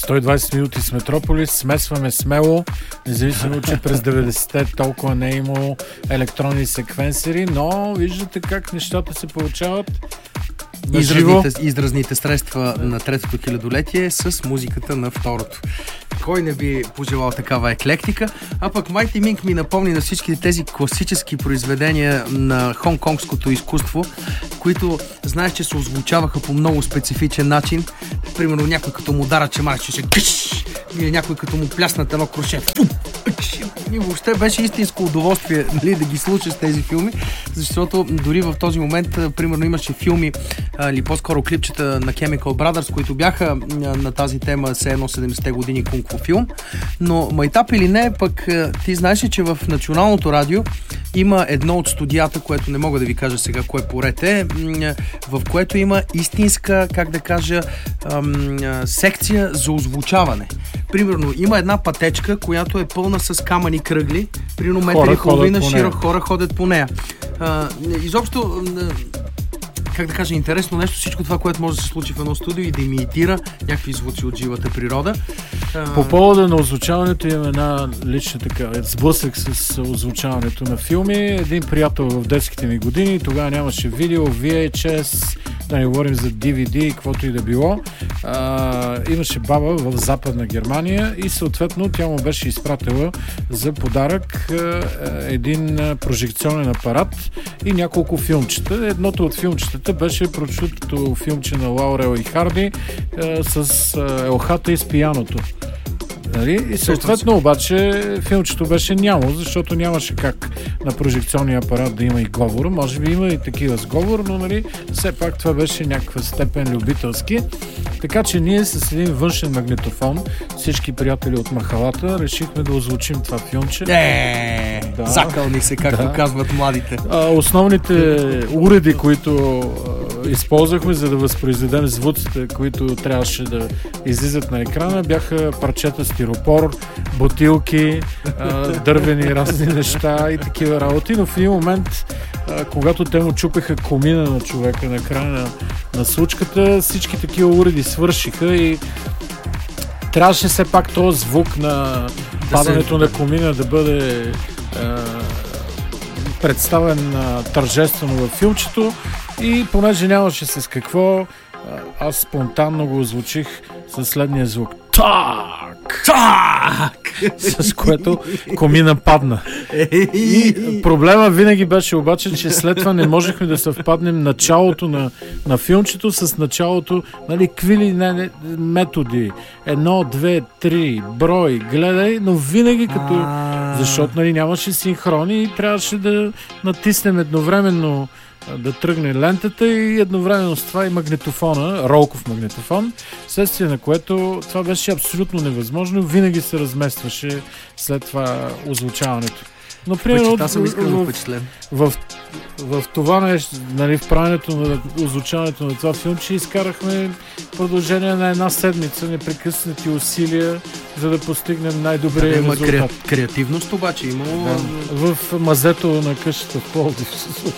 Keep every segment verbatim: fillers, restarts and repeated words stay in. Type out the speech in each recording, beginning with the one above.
сто и двайсет минути с Метрополис, смесваме смело, независимо, че през деветдесетте толкова не е имало електронни секвенсери, но виждате как нещата се получават. Изразните, изразните средства на третото хилядолетие с музиката на второто. Кой не би пожелал такава еклектика? А пък Mighty Mink ми напомни на всички тези класически произведения на хонконгското изкуство, които знаеш, че се озвучаваха по много специфичен начин. Примерно някой като му дара чемар, че ще гъш, или някой като му пляснат едно круше. И въобще беше истинско удоволствие, нали, да ги слушаш тези филми, защото дори в този момент, примерно, имаше филми или по-скоро клипчета на Chemical Brothers, които бяха на тази тема все едно седемдесетте години кунг-фу филм, но майтап или не, пък ти знаеш, че в Националното радио има едно от студията, което не мога да ви кажа сега кое поред е, в което има истинска, как да кажа, секция за озвучаване. Примерно, има една пътечка, която е пълна с камъни кръгли, примерно метри и половина широк, хора ходят по нея. А, изобщо, как да кажа, интересно нещо, всичко това, което може да се случи в едно студио и да имитира някакви звуци от живата природа. По повода на озвучаването има една лична така сблъсък с озвучаването на филми. Един приятел в детските ми години, тогава нямаше видео, ви ейч ес, да не говорим за ди ви ди и каквото и да било. А, имаше баба в Западна Германия и съответно тя му беше изпратила за подарък един прожекционен апарат и няколко филмчета. Едното от филмчетата беше прочутото филмче на Лаурел и Харди а, с а, елхата и с пияното. Нали? И съответно обаче филмчето беше няма, защото нямаше как на прожекционния апарат да има и говор. Може би има и такива с говор, но нали, все пак това беше някаква степен любителски. Така че ние с един външен магнитофон, всички приятели от махалата, решихме да озвучим това филмче. Еее, да. Закълни се, както да. Казват младите. А, основните уреди, които а, използвахме, за да възпроизведем звуците, които трябваше да излизат на екрана, бяха парчета стиропор, бутилки, а, дървени разни неща и такива работи, но в един момент, а, когато те му чупеха комина на човека на края на, на случката, всички такива уреди свършиха и трябваше все пак този звук на да падането се... на комина да бъде а, представен а, тържествено във филмчето и понеже нямаше с какво, а, аз спонтанно го озвучих със следния звук. Так! Так! С което комина падна. И проблема винаги беше обаче, че след това не можехме да съвпаднем началото на, на филмчето с началото, нали, квили не, методи. Едно, две, три, брой, гледай, но винаги като... Защото, нали, нямаше синхрони и трябваше да натиснем едновременно да тръгне лентата и едновременно с това и магнитофона, ролков магнитофон, следствие на което това беше абсолютно невъзможно, винаги се разместваше след това озвучаването. Но примерно в, в, в, в това нещо, нали, в правенето на озвучаването на това филмче изкарахме продължение на една седмица непрекъснати усилия, за да постигнем най-добрия да, резултат. Има креативност обаче, имало... Да. В мазето на къщата в Пловдив.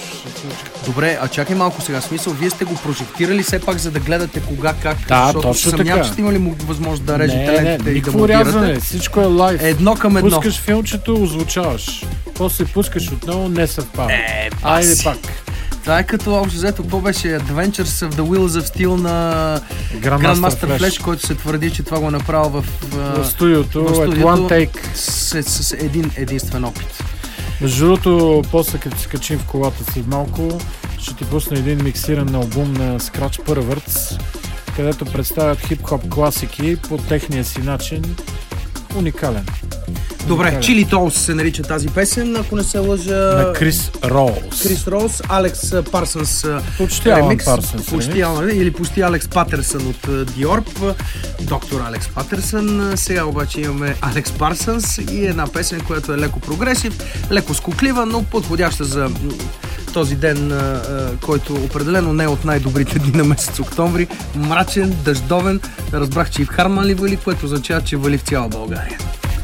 Добре, а чакай малко сега, смисъл, вие сте го прожектирали все пак, за да гледате кога, как, да, защото точно съмнявам, така. че сте имали възможност да режете лентите и да монтирате. Рязане, всичко е лайв. Едно към едно. Пускаш филмчето, озвучаваш. После пускаш отново, не съвпада. Е, айде пак. Това е като общо взето, какво беше Adventures of the Wheels of Steel на Grandmaster Flash, Flash, който се твърди, че това го направил в, в студиото, в студиото one take. С, с един единствен опит. Между другото, после като се качим в колата след малко, ще ти пусна един миксиран албум на Scratch Perverts, където представят хип-хоп класики по техния си начин. Уникален. Добре, Chili Trolls се нарича тази песен, ако не се лъжа... На Крис Роуз. Крис Роуз, Алекс Парсънс почти ремикс. Парсънс, почти Алан, или почти Алекс Патърсън от Диорп. Доктор Алекс Патърсън. Сега обаче имаме Алекс Парсънс и една песен, която е леко прогресив, леко скуклива, но подходяща за този ден, който определено не е от най-добрите дни на месец октомври. Мрачен, дъждовен. Разбрах, че и в Харман ли вали, което означава, че вали в цяла България.